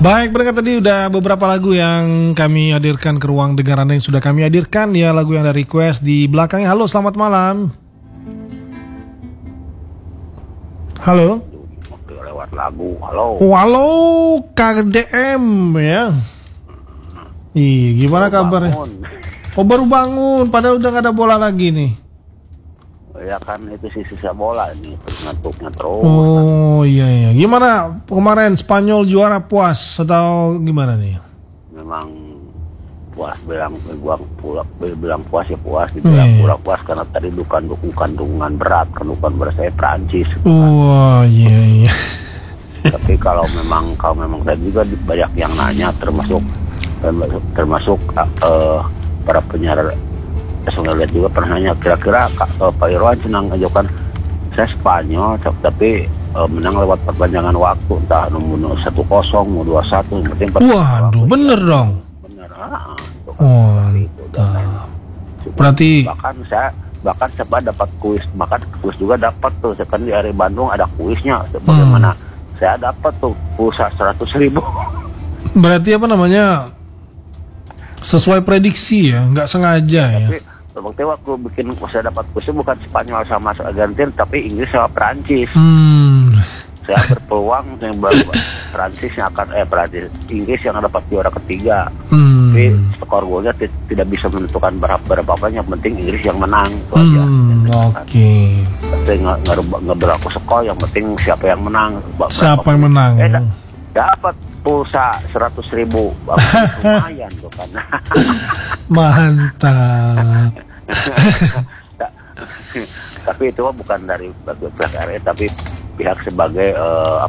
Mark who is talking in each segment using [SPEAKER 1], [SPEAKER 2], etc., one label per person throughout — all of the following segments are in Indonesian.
[SPEAKER 1] Baik, pendengar, tadi udah beberapa lagu yang kami hadirkan ke ruang dengar Anda yang sudah kami hadirkan. Ya, lagu yang ada request di belakangnya. Halo, selamat malam. Halo.
[SPEAKER 2] Lewat lagu, halo.
[SPEAKER 1] Halo, KDM ya. Ih, gimana kabarnya? Oh, baru bangun, padahal udah gak ada bola lagi nih.
[SPEAKER 2] Ya kan itu sisa bola nih, ngantuknya terus.
[SPEAKER 1] Oh iya. Gimana kemarin Spanyol juara, puas atau gimana nih?
[SPEAKER 2] Memang puas, bilang puas ya puas, dibilang kurang puas karena tadi dukungan berat, kan saya Prancis.
[SPEAKER 1] Wah iya.
[SPEAKER 2] Tapi kalau memang tadi juga banyak yang nanya, termasuk para penyiar. Saya lihat juga pernah nanya, kira-kira Pak Irwan senang ajukan saya Spanyol, tapi menang lewat perpanjangan waktu, entah nomor 1-0, mau 2-1, penting.
[SPEAKER 1] Waduh, bener dong.
[SPEAKER 2] Bener,
[SPEAKER 1] oh, berarti bahkan saya dapat kuis, juga dapat tuh, kan di area Bandung ada kuisnya, bagaimana saya dapat tuh pulsa 100.000. Berarti apa namanya? Sesuai prediksi ya, nggak sengaja ya.
[SPEAKER 2] Waktu bikin saya dapat kuisnya bukan Spanyol sama Argentina, tapi Inggris sama Prancis. Saya berpeluang yang Prancis Inggris yang dapat juara ketiga. Tapi skor golnya tidak bisa menentukan berapa banyak, penting Inggris yang menang itu aja.
[SPEAKER 1] Oke.
[SPEAKER 2] Tapi nggak berlaku skor, yang penting siapa yang menang.
[SPEAKER 1] Siapa yang menang?
[SPEAKER 2] Dapat pulsa 100.000, lumayan tuh kan.
[SPEAKER 1] Mantap.
[SPEAKER 2] Tapi itu bukan dari pihak RRI, tapi pihak sebagai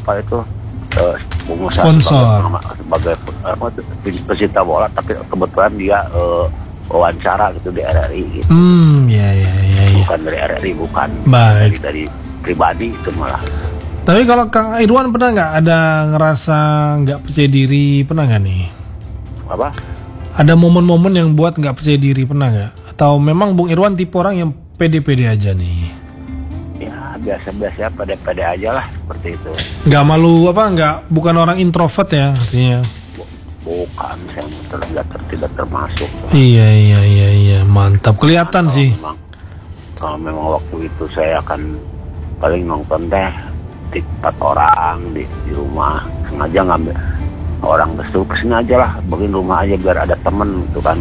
[SPEAKER 1] sponsor,
[SPEAKER 2] sebagai pecinta bola, tapi kebetulan dia wawancara gitu di RRI gitu.
[SPEAKER 1] Iya.
[SPEAKER 2] Bukan dari RRI, bukan.
[SPEAKER 1] Baik.
[SPEAKER 2] Dari pribadi itu malah.
[SPEAKER 1] Tapi kalau Kang Irwan pernah nggak ada ngerasa nggak percaya diri, pernah nggak nih?
[SPEAKER 2] Apa?
[SPEAKER 1] Ada momen-momen yang buat nggak percaya diri, pernah nggak? Atau memang Bung Irwan tipe orang yang pede-pede aja nih?
[SPEAKER 2] Ya biasa-biasa, pede-pede aja lah, seperti itu.
[SPEAKER 1] Nggak malu bukan orang introvert ya artinya?
[SPEAKER 2] Bukan, saya tidak termasuk.
[SPEAKER 1] Iya, mantap, kelihatan sih.
[SPEAKER 2] Kalau memang waktu itu saya akan paling nonton 4 orang di rumah, sengaja ngambil orang disuruh kesini aja lah, bikin rumah aja biar ada temen gitu kan.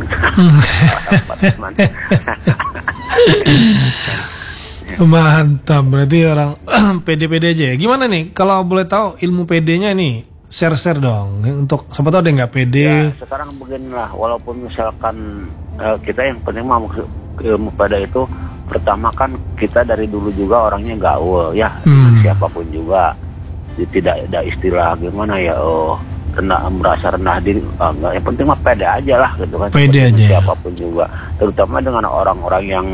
[SPEAKER 1] Mantap, berarti orang pede-pede aja ya. Gimana nih kalau boleh tahu ilmu pedenya nih, share dong untuk siapa tahu ada nggak pede.
[SPEAKER 2] Ya, sekarang beginilah, walaupun misalkan kita yang penting mah ilmu pede itu pertama kan kita dari dulu juga orangnya gaul ya, siapapun juga. Jadi tidak ada istilah gimana ya, merasa rendah diri, enggak, yang penting mah pede aja lah gitu kan.
[SPEAKER 1] Pede aja.
[SPEAKER 2] Siapapun juga, terutama dengan orang-orang yang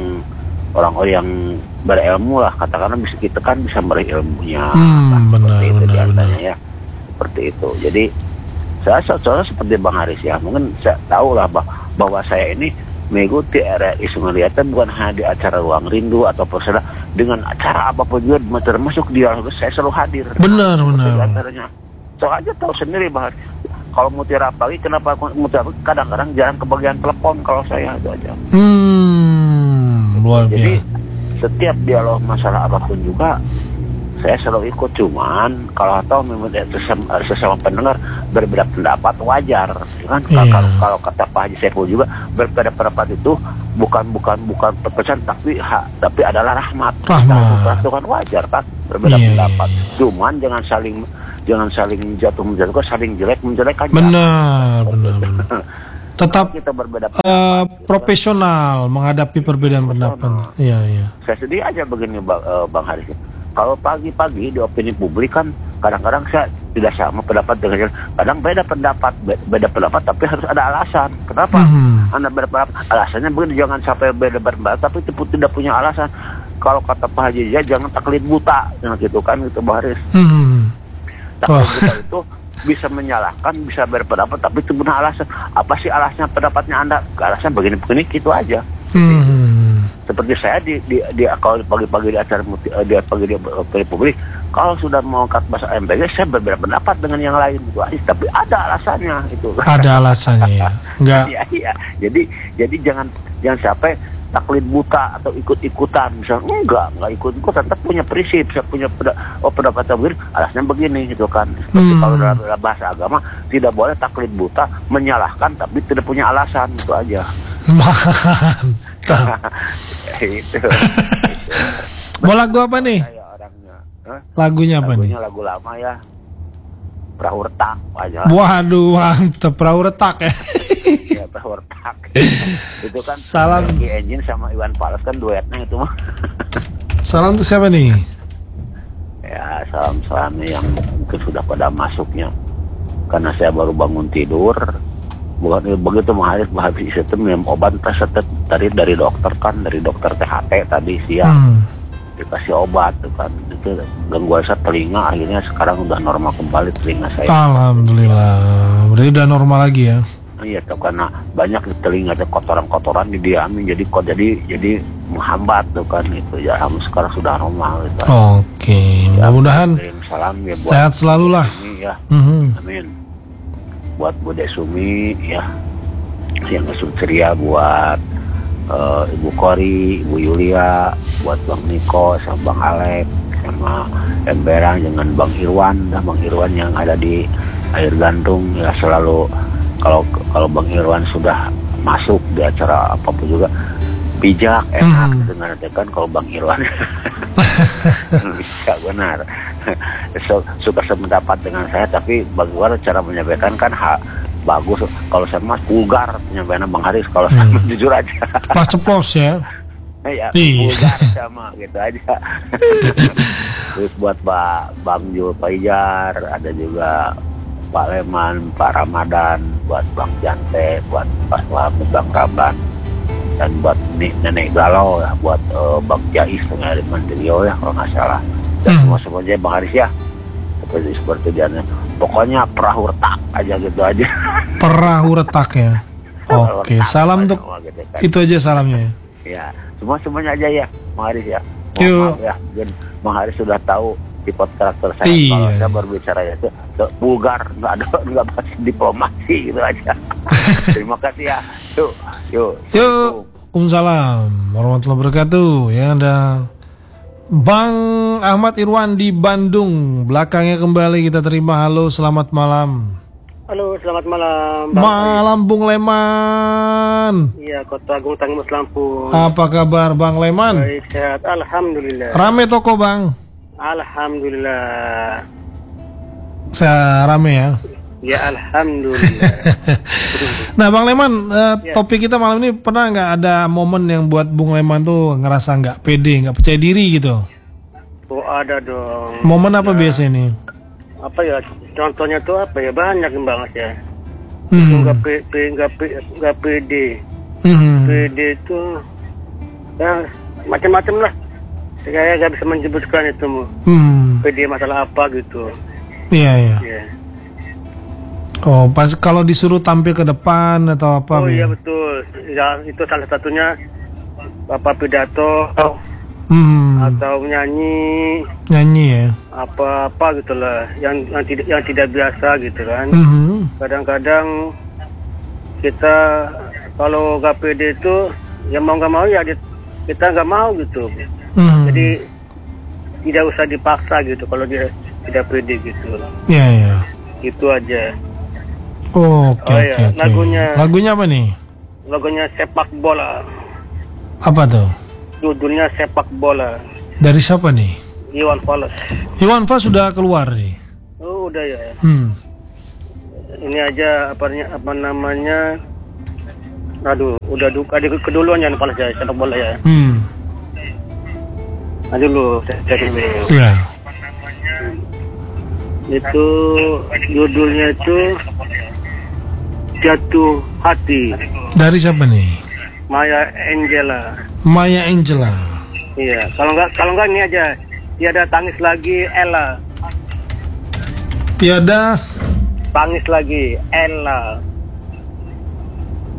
[SPEAKER 2] berilmu lah, katakanlah kita kan bisa meraih ilmunya. Benar. Ya, seperti itu. Jadi saya seperti Bang Haris ya, mungkin saya tahu lah bahwa saya ini mengikuti RRI Sumeliata bukan hanya di acara Ruang Rindu atau persada, dengan acara apapun juga, termasuk dialog saya selalu hadir.
[SPEAKER 1] Benar.
[SPEAKER 2] So aja tahu sendiri Bang Haris, kalau Mutiara Pagi kenapa Mutiara Pagi kadang-kadang jarang kebagian telepon kalau saya, itu aja.
[SPEAKER 1] Luar biasa.
[SPEAKER 2] Jadi setiap dialog masalah apapun juga saya selalu ikut, cuman kalau tahu memang sesama pendengar berbeda pendapat wajar kan. Kalau kata Pak Haji Saiful juga, berbeda pendapat itu bukan pepesan, tapi adalah rahmat. Itu kan wajar kan, berbeda pendapat. Cuman jangan saling menjatuhkan, saling menjelek aja.
[SPEAKER 1] Benar. Tetap
[SPEAKER 2] kita berbeda
[SPEAKER 1] profesional menghadapi perbedaan pendapat. Iya.
[SPEAKER 2] Saya sedih aja begini Bang Haris. Kalau pagi-pagi di opini publik kan kadang-kadang saya tidak sama pendapat dengan kadang beda pendapat tapi harus ada alasan. Kenapa Anda beda pendapat? Alasannya begini, jangan sampai beda pendapat tapi tidak punya alasan. Kalau kata Pak Haji jangan taklid buta, gitu kan, gitu Bang Haris. Taklid buta itu bisa menyalahkan, bisa berpendapat tapi itu punya alasan. Apa sih alasannya pendapatnya Anda? Alasan begini gitu aja. seperti saya di kalau pagi-pagi di acara di pagi di publik, kalau sudah mau angkat bahasa MPG saya berbeda pendapat dengan yang lain itu, tapi ada alasannya itu.
[SPEAKER 3] Ada alasannya ya. Enggak.
[SPEAKER 2] Iya. Jadi jangan sampai taklid buta atau ikut-ikutan, misalnya enggak ikut-ikutan, tetap punya prinsip, saya punya pendapat begini, alasannya begini gitu kan. Seperti kalau dalam bahasa agama tidak boleh taklid buta, menyalahkan tapi tidak punya alasan, itu aja.
[SPEAKER 3] Mantap.
[SPEAKER 2] Itu.
[SPEAKER 3] Mau lagu apa nih? Lagunya apa nih?
[SPEAKER 2] Lagu lama ya. Perahu Retak aja.
[SPEAKER 3] Waduh, mantep, Perahu Retak ya.
[SPEAKER 2] Ya, Perahu Retak. Itu kan
[SPEAKER 3] salam
[SPEAKER 2] Ki Engine sama Iwan Fals kan duetnya itu mah.
[SPEAKER 3] Salam tuh siapa nih?
[SPEAKER 2] Ya, salam-salamnya yang mungkin sudah pada masuknya. Karena saya baru bangun tidur. Bukan begitu habis itu minum obat tadi dari dokter THT tadi siang. Dikasih obat tuh kan, itu gangguan saya telinga, akhirnya sekarang udah normal kembali telinga saya.
[SPEAKER 3] Alhamdulillah, berarti udah normal lagi ya?
[SPEAKER 2] Iya, tuh karena banyak di telinga ada kotoran-kotoran didiamin, jadi menghambat tuh kan itu ya. Sekarang sudah normal gitu.
[SPEAKER 3] Oke, mudah-mudahan
[SPEAKER 2] salam ya buat
[SPEAKER 3] sehat selalu lah.
[SPEAKER 2] Ya. Amin. Buat Bude Sumi ya, yang ceria, buat Ibu Kori, Ibu Yulia, buat Bang Niko, sama Bang Alek, sama Emberang, dengan Bang Irwan, Bang Irwan yang ada di Air Gantung ya, selalu kalau Bang Irwan sudah masuk di acara apapun juga bijak, enak dengan kan kalau Bang Irwan bisa benar suka sependapat dengan saya, tapi Bang Irwan cara menyampaikan kan bagus. Kalau saya mas vulgar penyampaian Bang Haris, kalau saya jujur aja
[SPEAKER 3] pas ceplos ya.
[SPEAKER 2] Ya vulgar sama gitu aja. Terus buat Bang Jul Paijar, ada juga Pak Leman, Pak Ramadan, buat Bang Jante, buat Pak Selamat, Bang Raban, dan buat Nenek Galau ya, buat Bang Jais dengan Mandirio ya kalau nggak salah, dan semuanya Bang Haris ya, seperti dia. Pokoknya Perahu Retak aja gitu aja. Perahu
[SPEAKER 3] Retak ya. Oke, salam untuk gitu kan. Itu aja salamnya.
[SPEAKER 2] Ya, semuanya aja ya, Bang Haris ya. Maaf ya, Bang Haris sudah tahu tipe karakter saya. Kalau saya berbicara ya itu vulgar, nggak bahas diplomasi gitu aja. Terima kasih ya. Yuk.
[SPEAKER 3] Waalaikumsalam warahmatullahi wabarakatuh. Ya, ada Bang Ahmad Irwan di Bandung. Belakangnya kembali kita terima. Halo, selamat malam.
[SPEAKER 4] Halo, selamat malam.
[SPEAKER 3] Malam Bung Leman.
[SPEAKER 4] Iya, Kota Agung Tangmus Lampung.
[SPEAKER 3] Apa kabar Bang Leman?
[SPEAKER 4] Baik, sehat, alhamdulillah.
[SPEAKER 3] Rame toko Bang?
[SPEAKER 4] Alhamdulillah.
[SPEAKER 3] Saya rame ya?
[SPEAKER 4] Ya, alhamdulillah.
[SPEAKER 3] Nah Bang Leman, topik kita malam ini pernah nggak ada momen yang buat Bung Leman tuh ngerasa nggak pede, nggak percaya diri gitu?
[SPEAKER 4] Oh ada dong.
[SPEAKER 3] Momen apa biasa ini?
[SPEAKER 4] Apa ya? Contohnya tuh apa ya? Banyak banget ya. Nggak pede. Pede itu ya macam-macam lah. Saya nggak bisa menyebutkan itu. Pede masalah apa gitu?
[SPEAKER 3] Iya. Oh, pas kalau disuruh tampil ke depan atau apa?
[SPEAKER 4] Oh iya betul. Ya itu salah satunya Bapak pidato atau nyanyi
[SPEAKER 3] ya.
[SPEAKER 4] Apa gitulah yang tidak biasa gitu kan. Kadang-kadang kita kalau nggak pede itu ya mau nggak mau ya kita nggak mau gitu. Jadi tidak usah dipaksa gitu kalau dia tidak pede gitu.
[SPEAKER 3] Iya.
[SPEAKER 4] Itu aja.
[SPEAKER 3] Oke.
[SPEAKER 4] Lagunya
[SPEAKER 3] apa nih?
[SPEAKER 4] Lagunya Sepak Bola.
[SPEAKER 3] Apa tuh?
[SPEAKER 4] Judulnya Sepak Bola.
[SPEAKER 3] Dari siapa nih?
[SPEAKER 4] Iwan Fals.
[SPEAKER 3] Iwan Fals sudah keluar nih.
[SPEAKER 4] Oh udah ya. Ini aja apa namanya? Aduh, udah keduluan ya Fals ya Sepak Bola ya. Dulu saya dulu.
[SPEAKER 3] Iya.
[SPEAKER 4] Itu judulnya itu Jatuh Hati.
[SPEAKER 3] Dari siapa nih?
[SPEAKER 4] Maya Angela. Iya, kalau enggak ini aja. Tiada Tangis Lagi Ella.
[SPEAKER 3] Tiada
[SPEAKER 4] Tangis Lagi Ella.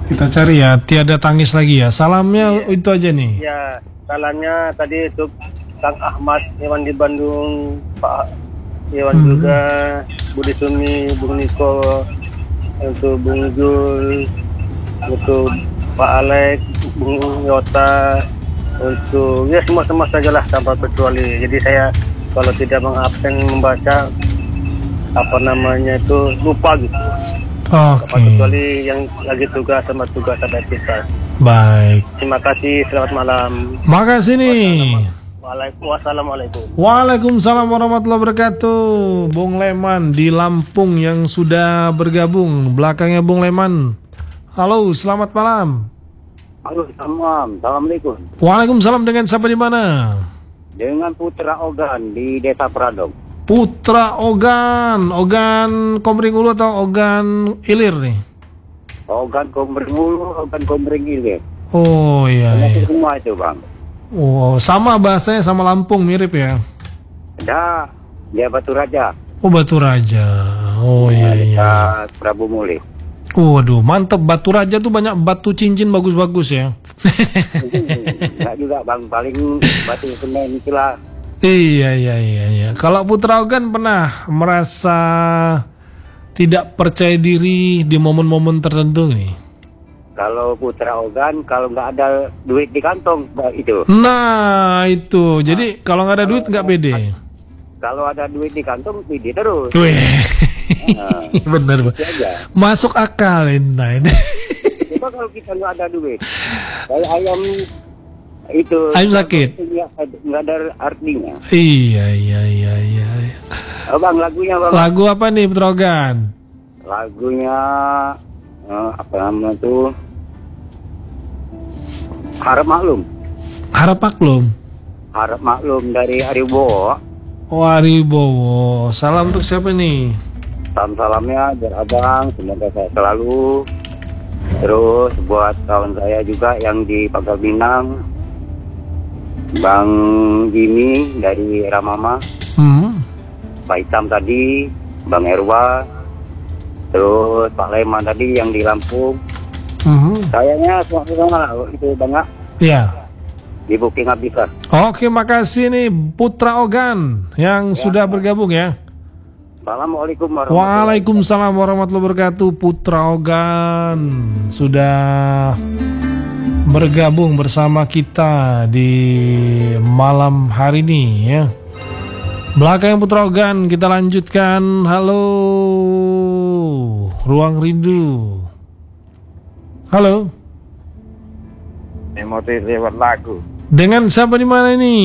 [SPEAKER 3] Kita cari ya, tiada tangis lagi ya. Salamnya itu aja nih.
[SPEAKER 4] Ya, salamnya tadi untuk Kang Ahmad Iwan di Bandung, Pak Iwan juga, Budi Sumi, Bung Niko, untuk Bung Jul, untuk Pak Alex, Bung Yota, untuk ya semua sajalah tanpa kecuali. Jadi saya kalau tidak mengabsen membaca apa namanya itu lupa gitu.
[SPEAKER 3] Oke.
[SPEAKER 4] Kecuali yang lagi tugas sama tugas ada kita.
[SPEAKER 3] Baik.
[SPEAKER 4] Terima kasih, selamat malam.
[SPEAKER 3] Makasih nih.
[SPEAKER 4] Wassalamualaikum.
[SPEAKER 3] Waalaikumsalam warahmatullahi wabarakatuh. Bung Leman di Lampung yang sudah bergabung. Belakangnya Bung Leman. Halo, selamat malam.
[SPEAKER 2] Halo, selamat malam. Assalamualaikum.
[SPEAKER 3] Waalaikumsalam, dengan siapa di mana?
[SPEAKER 2] Dengan Putra Ogan di Desa Pradong.
[SPEAKER 3] Putra Ogan. Ogan Komering Ulu atau Ogan Ilir nih?
[SPEAKER 2] Ogan Komering Ulu, Ogan Komering Ilir.
[SPEAKER 3] Oh iya.
[SPEAKER 2] Semua itu, Bang.
[SPEAKER 3] Oh, sama bahasanya sama Lampung, mirip ya?
[SPEAKER 2] Ada, dia Batu Raja.
[SPEAKER 3] Oh, Batu Raja. Oh iya.
[SPEAKER 2] Prabu Muli.
[SPEAKER 3] Waduh, mantep. Batu Raja tuh banyak batu cincin bagus-bagus ya.
[SPEAKER 2] Enggak juga, Bang, paling batu semen itulah.
[SPEAKER 3] Iya. Kalau Putra Ogan pernah merasa tidak percaya diri di momen-momen tertentu nih?
[SPEAKER 2] Kalau Putra Ogan, kalau nggak ada duit di kantong, itu.
[SPEAKER 3] Nah, itu. Jadi kalau nggak ada duit nggak pede.
[SPEAKER 2] Kalau ada duit di kantong, pede terus.
[SPEAKER 3] Wih. Bener. Masuk akal ini.
[SPEAKER 2] Coba kalau kita nggak ada duit, kayak ayam itu.
[SPEAKER 3] Ayam sakit.
[SPEAKER 2] Nggak ada artinya.
[SPEAKER 3] Iya.
[SPEAKER 2] Bang, lagunya Bang.
[SPEAKER 3] Lagu apa nih Putra Ogan?
[SPEAKER 2] Lagunya apa namanya tuh? Harap Maklum. Harap Maklum dari Aribowo.
[SPEAKER 3] Oh, Aribowo. Salam untuk siapa nih?
[SPEAKER 2] Salamnya biar abang, semoga saya selalu. Terus buat kawan saya juga yang di Pangkal Pinang, Bang Jimmy dari Ramama, Pak Hitam tadi, Bang Erwa, terus Pak Leman tadi yang di Lampung. Kayaknya semua itu banyak.
[SPEAKER 3] Iya.
[SPEAKER 2] Di booking habis kan.
[SPEAKER 3] Oke, makasih nih Putra Ogan yang sudah bergabung ya.
[SPEAKER 2] Assalamualaikum
[SPEAKER 3] Waalaikumsalam warahmatullahi wabarakatuh. Putra Ogan sudah bergabung bersama kita di malam hari ini ya. Belakang Putra Ogan kita lanjutkan. Halo, Ruang Rindu. Halo.
[SPEAKER 1] Emosi lewat lagu.
[SPEAKER 3] Dengan siapa di mana ini?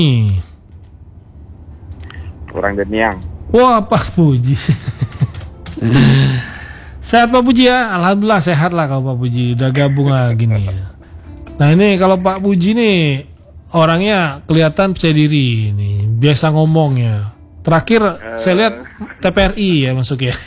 [SPEAKER 1] Kurang deniang.
[SPEAKER 3] Wah, Pak Puji. Sehat Pak Puji ya? Alhamdulillah sehat lah kalau Pak Puji udah gabung lagi nih. Nah ini kalau Pak Puji nih orangnya kelihatan percaya diri nih, biasa ngomongnya. Terakhir saya lihat TPRI ya masuk ya.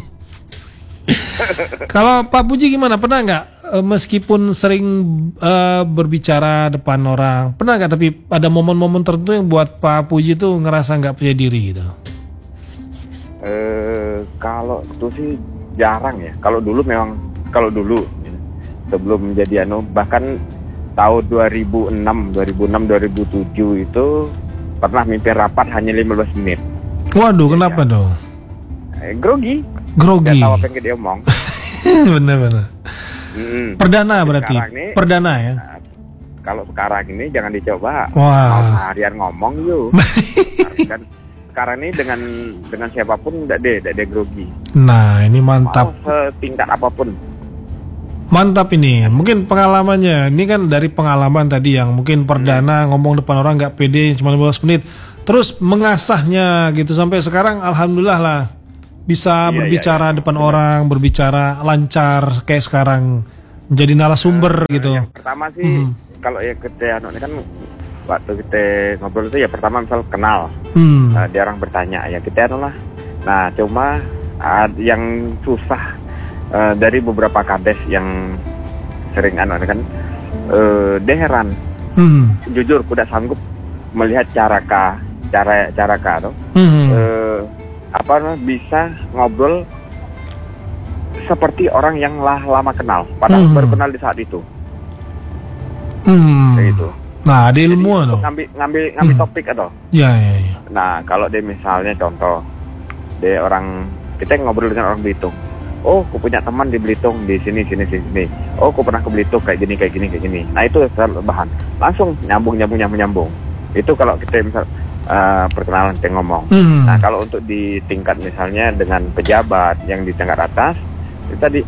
[SPEAKER 3] Kalau Pak Puji gimana? Pernah nggak meskipun sering berbicara depan orang, pernah nggak tapi ada momen-momen tertentu yang buat Pak Puji tuh ngerasa nggak percaya diri gitu?
[SPEAKER 1] Kalau itu sih jarang ya. Kalau dulu sebelum menjadi bahkan tahun 2006, 2007 itu pernah mimpin rapat hanya 15 menit.
[SPEAKER 3] Waduh, kenapa dong?
[SPEAKER 1] Grogi.
[SPEAKER 3] Grogi.
[SPEAKER 1] Gak tahu apa yang dia omong.
[SPEAKER 3] Bener-bener. Perdana berarti.
[SPEAKER 1] Ini,
[SPEAKER 3] perdana ya.
[SPEAKER 1] Kalau sekarang ini jangan dicoba.
[SPEAKER 3] Wah.
[SPEAKER 1] Harian ngomong yuk. Dan sekarang ini dengan siapapun tidak deh grogi.
[SPEAKER 3] Nah, ini mantap.
[SPEAKER 1] Mau setingkat apapun.
[SPEAKER 3] Mantap ini. Mungkin pengalamannya. Ini kan dari pengalaman tadi yang mungkin perdana ngomong depan orang nggak pede cuma 15 menit. Terus mengasahnya gitu sampai sekarang alhamdulillah lah. Bisa berbicara depan orang, berbicara lancar kayak sekarang, menjadi narasumber gitu.
[SPEAKER 1] Yang pertama sih kalau ya kita ini kan waktu kita ngobrol itu ya pertama misal kenal, dia orang bertanya ya kita lah. Nah cuma yang susah dari beberapa kades yang sering kan, dia heran, jujur kuda sanggup melihat cara tuh. Bisa ngobrol
[SPEAKER 2] seperti orang yang lama kenal, padahal baru kenal di saat itu. Kayak gitu.
[SPEAKER 3] Nah, ada ilmu
[SPEAKER 2] dong. Ngambil topik atau?
[SPEAKER 3] Ya.
[SPEAKER 2] Nah, kalau dia misalnya contoh, dia kita ngobrol dengan orang Belitung. Oh, aku punya teman di Belitung di sini. Oh, aku pernah ke Belitung kayak gini. Nah, itu bahan. Langsung nyambung. Itu kalau kita misal perkenalan kita ngomong. Nah, kalau untuk di tingkat misalnya dengan pejabat yang di tingkat atas, itu tadi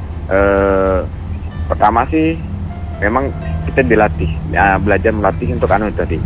[SPEAKER 2] pertama sih memang kita dilatih, belajar melatih untuk tadi.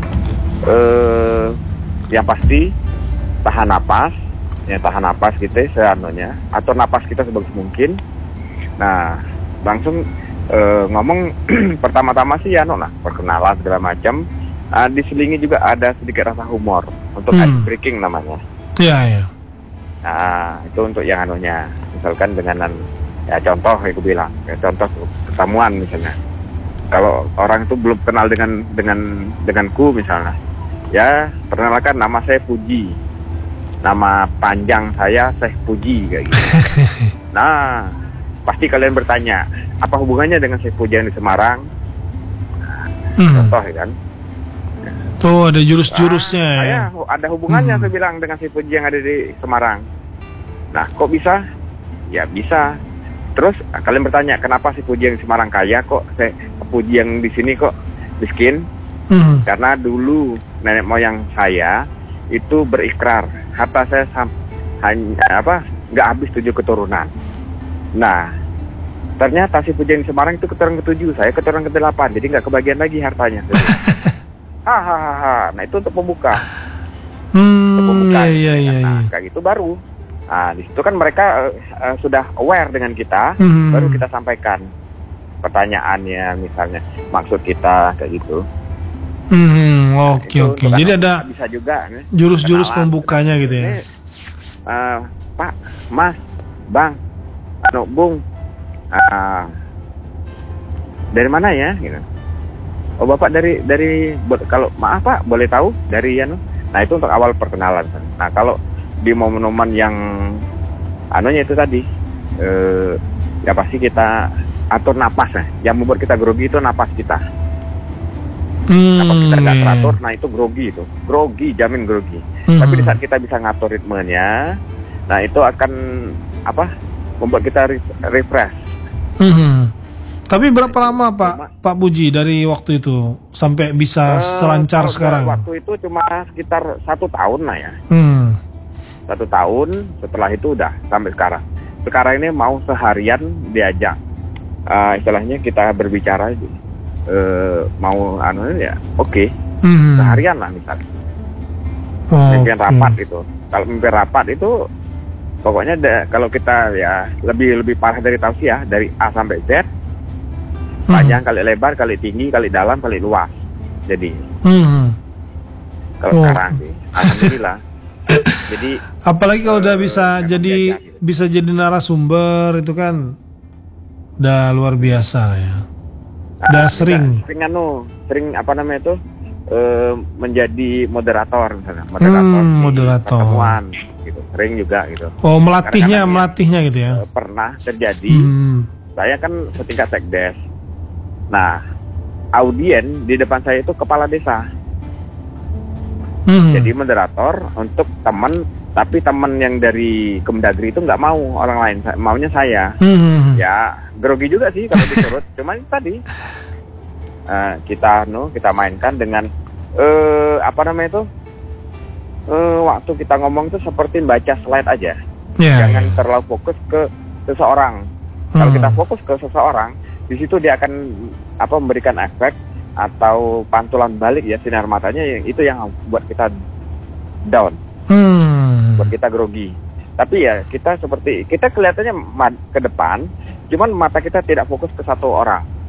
[SPEAKER 2] Yang pasti tahan napas kita seanunya, atur napas kita sebagus mungkin. Nah, langsung ngomong pertama-tama sih perkenalan segala macam. Diselingi juga ada sedikit rasa humor untuk ice breaking namanya.
[SPEAKER 3] Iya.
[SPEAKER 2] Nah, itu untuk yang misalkan dengan contoh aku bilang, contoh ketemuan misalnya. Kalau orang itu belum kenal denganku misalnya, ya perkenalkan nama saya Puji, nama panjang saya Syekh Puji kayak gitu. Nah, pasti kalian bertanya apa hubungannya dengan Syekh Puji yang di Semarang? Contoh kan.
[SPEAKER 3] Tuh ada jurus-jurusnya ya.
[SPEAKER 2] Ada hubungannya saya bilang dengan Syekh Puji yang ada di Semarang. Nah, kok bisa? Ya bisa. Terus kalian bertanya kenapa Syekh Puji yang di Semarang kaya, kok Syekh Puji yang di sini kok miskin? Karena dulu nenek moyang saya itu berikrar harta saya nggak habis 7 keturunan. Nah, ternyata Syekh Puji yang di Semarang itu keturunan ke-7, saya keturunan ke-8, jadi nggak kebagian lagi hartanya. Nah, itu untuk pembuka.
[SPEAKER 3] Iya.
[SPEAKER 2] Kayak gitu baru. Nah, di situ kan mereka sudah aware dengan kita, baru kita sampaikan pertanyaannya, misalnya maksud kita kayak gitu.
[SPEAKER 3] Oke. Jadi ada
[SPEAKER 2] bisa juga
[SPEAKER 3] jurus-jurus pembukanya gitu ya.
[SPEAKER 2] Pak, Mas, Bang, Bung, dari mana ya? Gitu. Oh, Bapak dari kalau maaf Pak, boleh tahu dari Nah, itu untuk awal perkenalan. Nah, kalau di momen-momen yang itu tadi ya pasti kita atur napas yang membuat kita grogi itu napas kita. Napas kita nggak teratur, nah itu grogi, jamin grogi. Tapi di saat kita bisa ngatur ritmenya, nah itu akan membuat kita refresh.
[SPEAKER 3] Tapi berapa lama Pak Puji dari waktu itu sampai bisa selancar sekarang?
[SPEAKER 2] Waktu itu cuma sekitar 1 tahun lah ya. 1 tahun, setelah itu udah sampai sekarang. Sekarang ini mau seharian diajak, istilahnya kita berbicara, mau oke. Seharian lah misalnya. Mimpin rapat gitu. Kalau mimpin rapat itu pokoknya kalau kita ya lebih parah dari tausiah, dari A sampai Z. Panjang kali lebar, kali tinggi, kali dalam, kali luas. Jadi kalau sekarang sih, alhamdulillah. Jadi
[SPEAKER 3] apalagi kalau udah bisa jadi narasumber itu kan udah luar biasa ya. Udah sering
[SPEAKER 2] menjadi moderator misalnya,
[SPEAKER 3] moderator
[SPEAKER 2] pertemuan gitu. Sering juga gitu.
[SPEAKER 3] Oh, melatihnya gitu ya.
[SPEAKER 2] Pernah terjadi. Saya kan setingkat sekdes. Nah, audien di depan saya itu kepala desa. Jadi moderator untuk teman, tapi teman yang dari Kemdagri itu nggak mau orang lain, maunya saya. Ya grogi juga sih kalau diturut. Cuman tadi kita mainkan dengan waktu kita ngomong itu seperti baca slide aja. Jangan terlalu fokus ke seseorang. Kalau kita fokus ke seseorang, di situ dia akan memberikan efek atau pantulan balik ya, sinar matanya, itu yang buat kita down, buat kita grogi. Tapi ya kita kelihatannya ke depan, cuman mata kita tidak fokus ke satu orang.